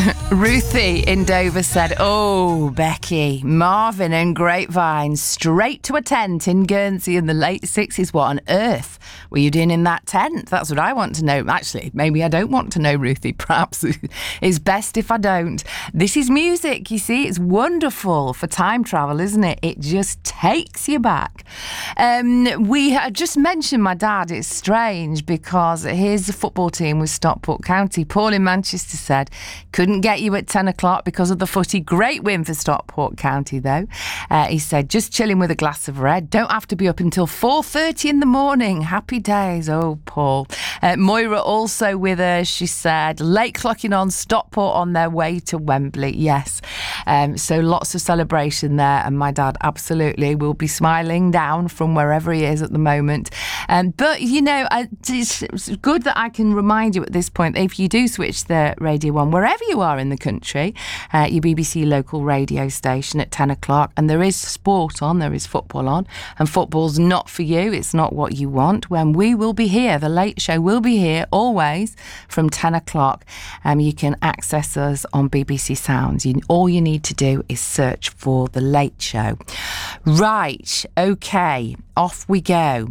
Ruthie in Dover said, "Oh, Becky, Marvin and Grapevine straight to a tent in Guernsey in the late 60s. What on earth were you doing in that tent? That's what I want to know." Actually, maybe I don't want to know, Ruthie. Perhaps it's best if I don't. This is music, you see. It's wonderful for time travel, isn't it? It just takes you back. We had just mentioned my dad. It's strange because his football team was Stockport County. Paul in Manchester said, "Couldn't get you at 10 o'clock because of the footy. Great win for Stockport County, though." He said, "Just chilling with a glass of red. Don't have to be up until 4:30 in the morning. Happy days." Oh, Paul. Moira also with us. She said, "Late clocking on Stockport on their way to Wembley." Yes. So lots of celebration there. And my dad absolutely will be smiling down from wherever he is at the moment. But, you know, it's good that I can remind you at this point, if you do switch the radio on, wherever you are in the country, your BBC local radio station at 10 o'clock, and there is sport on, there is football on, and football's not for you, it's not what you want, when we will be here, the Late Show will be here always from 10 o'clock. You can access us on BBC Sounds. All you need to do is search for The Late Show. Right, okay, off we go.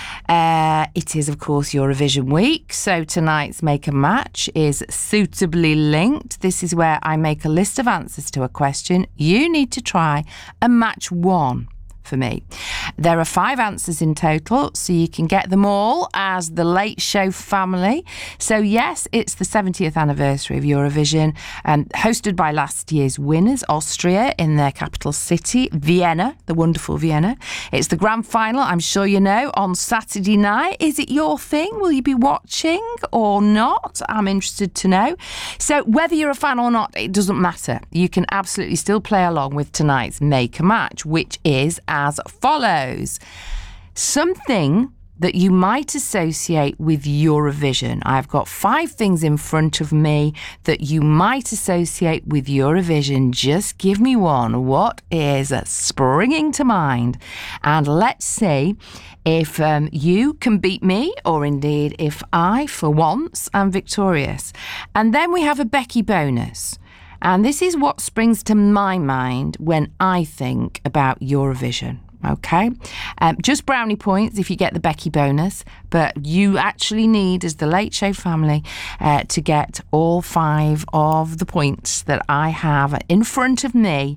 It is, of course, Eurovision week, so tonight's Make a Match is suitably linked. This is where I make a list of answers to a question. You need to try and match one for me. There are 5 answers in total, so you can get them all as the Late Show family. So yes, it's the 70th anniversary of Eurovision, hosted by last year's winners, Austria, in their capital city, Vienna, the wonderful Vienna. It's the grand final, I'm sure you know, on Saturday night. Is it your thing? Will you be watching or not? I'm interested to know. So whether you're a fan or not, it doesn't matter. You can absolutely still play along with tonight's Make a Match, which is as follows. Something that you might associate with Eurovision. I've got 5 things in front of me that you might associate with Eurovision. Just give me one. What is springing to mind? And let's see if you can beat me, or indeed if I, for once, am victorious. And then we have a Becky bonus. And this is what springs to my mind when I think about Eurovision. Okay, just brownie points if you get the Becky bonus, but you actually need, as the Late Show family, to get all 5 of the points that I have in front of me.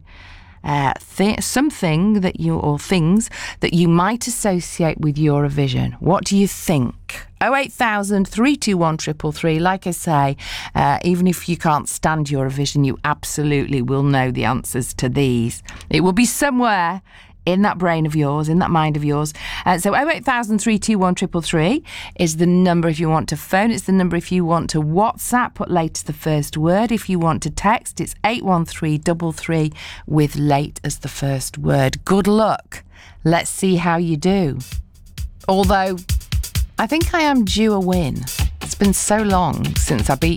Something that you, or things that you might associate with Eurovision. What do you think? 08000 321 333. Like I say, even if you can't stand Eurovision, you absolutely will know the answers to these. It will be somewhere in that brain of yours, in that mind of yours. So 08000 321 333 is the number if you want to phone. It's the number if you want to WhatsApp, put late as the first word. If you want to text, it's 81333 with late as the first word. Good luck. Let's see how you do. Although, I think I am due a win. It's been so long since I beat